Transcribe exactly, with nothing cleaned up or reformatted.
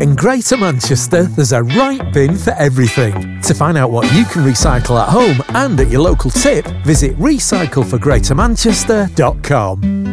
In Greater Manchester, there's a right bin for everything. To find out what you can recycle at home and at your local tip, visit recycle for greater manchester dot com.